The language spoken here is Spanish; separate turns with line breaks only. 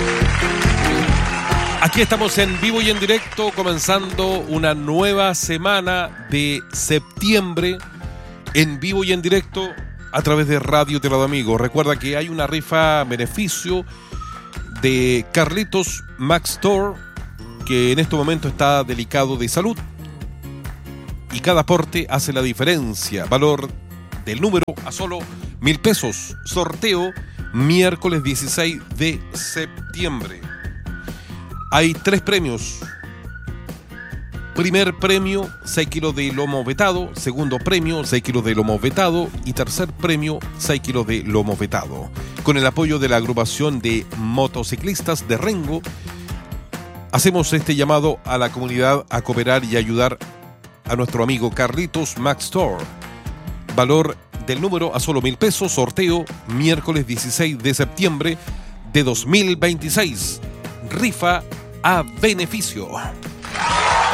Aquí estamos en vivo y en directo, comenzando una nueva semana de septiembre, en vivo y en directo a través de Radio Telado Amigo. Recuerda que hay una rifa beneficio de Carlitos Max Store, que en este momento está delicado de salud, y cada aporte hace la diferencia. Valor del número a solo 1,000 pesos. Sorteo miércoles 16 de septiembre. Hay 3 premios. Primer premio, 6 kilos de lomo vetado. Segundo premio, 6 kilos de lomo vetado. Y tercer premio, 6 kilos de lomo vetado. Con el apoyo de la agrupación de motociclistas de Rengo, hacemos este llamado a la comunidad a cooperar y ayudar a nuestro amigo Carlitos Max Store. Valor del número a solo 1,000 pesos. Sorteo miércoles 16 de septiembre de 2026. Rifa a beneficio.